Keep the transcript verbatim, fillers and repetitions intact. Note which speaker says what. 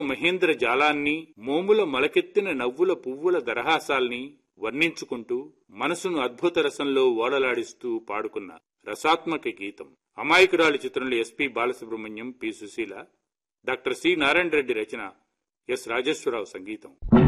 Speaker 1: మహేంద్ర జాలాన్ని, మోముల మొలకెత్తిన నవ్వుల పువ్వుల దరహాసాల్ని వర్ణించుకుంటూ మనసును అద్భుత రసంలో ఓడలాడిస్తూ పాడుకున్న రసాత్మక గీతం. అమాయకురాలి చిత్రంలో SP Balasubrahmanyam, P Susheela, doctor C Narayana Reddy రచన, ఎస్ రాజేశ్వరరావు సంగీతం.